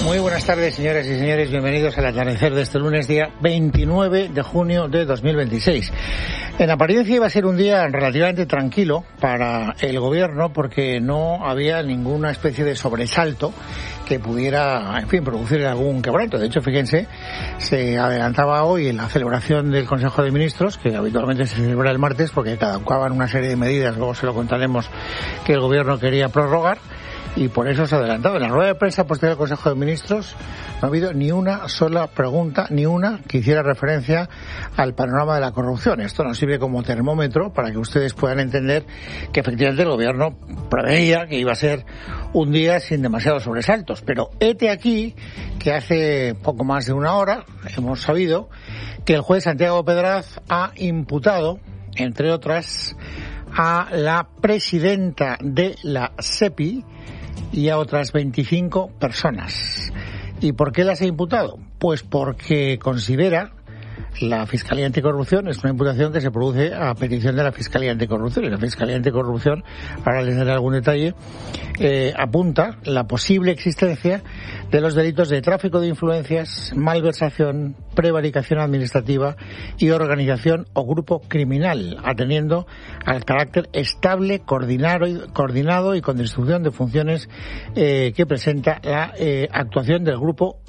Muy buenas tardes, señoras y señores. Bienvenidos al atardecer de este lunes, día 29 de junio de 2026. En apariencia iba a ser un día relativamente tranquilo para el gobierno porque no había ninguna especie de sobresalto que pudiera, en fin, producir algún quebranto. De hecho, fíjense, se adelantaba hoy la celebración del Consejo de Ministros, que habitualmente se celebra el martes porque caducaban una serie de medidas, luego se lo contaremos, que el gobierno quería prorrogar. Y por eso se ha adelantado. En la rueda de prensa posterior al Consejo de Ministros no ha habido ni una sola pregunta, ni una que hiciera referencia al panorama de la corrupción. Esto nos sirve como termómetro para que ustedes puedan entender que efectivamente el gobierno preveía que iba a ser un día sin demasiados sobresaltos. Pero hete aquí que hace poco más de una hora hemos sabido que el juez Santiago Pedraz ha imputado, entre otras, a la presidenta de la SEPI y a otras 25 personas. ¿Y por qué las ha imputado? Pues porque considera la Fiscalía Anticorrupción, es una imputación que se produce a petición de la Fiscalía Anticorrupción, y la Fiscalía Anticorrupción, ahora les daré algún detalle, apunta la posible existencia de los delitos de tráfico de influencias, malversación, prevaricación administrativa y organización o grupo criminal, atendiendo al carácter estable, coordinado y con distribución de funciones que presenta la actuación del grupo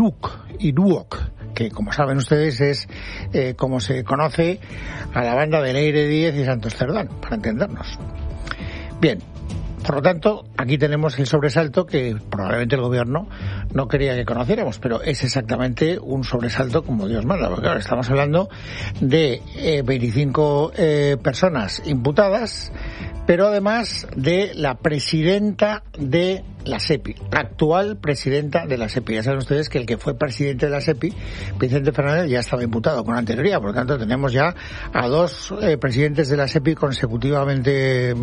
IRUOC, que, como saben ustedes, es como se conoce a la banda de Leire Díez y Santos Cerdán, para entendernos. Bien, por lo tanto, aquí tenemos el sobresalto que probablemente el gobierno no quería que conociéramos, pero es exactamente un sobresalto como Dios manda, porque claro, estamos hablando de 25 personas imputadas, pero además de la presidenta de la SEPI, actual presidenta de la SEPI. Ya saben ustedes que el que fue presidente de la SEPI, Vicente Fernández, ya estaba imputado con anterioridad. Por lo tanto, tenemos ya a dos presidentes de la SEPI consecutivamente,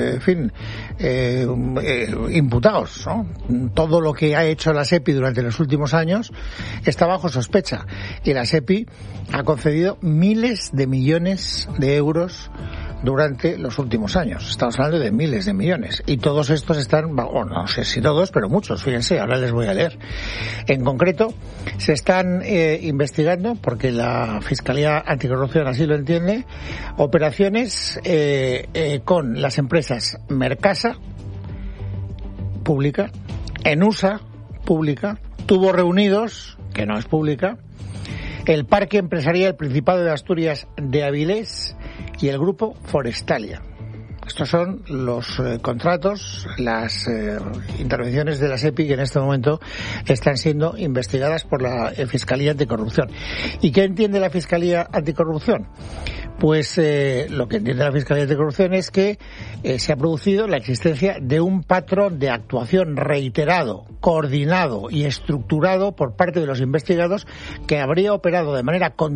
imputados, ¿no? Todo lo que ha hecho la SEPI durante los últimos años está bajo sospecha. Y la SEPI ha concedido miles de millones de euros durante los últimos años. Estamos hablando de miles de millones. Y todos estos están, bueno, no sé si todos, pero muchos, fíjense, ahora les voy a leer. En concreto, se están investigando, porque la Fiscalía Anticorrupción así lo entiende, operaciones con las empresas Mercasa, pública, Enusa, pública, Tubos Reunidos, que no es pública, el Parque Empresarial Principado de Asturias de Avilés y el Grupo Forestalia. Estos son los contratos, las intervenciones de la SEPI que en este momento están siendo investigadas por la Fiscalía Anticorrupción. ¿Y qué entiende la Fiscalía Anticorrupción? Pues lo que entiende la Fiscalía Anticorrupción es que se ha producido la existencia de un patrón de actuación reiterado, coordinado y estructurado por parte de los investigados que habría operado de manera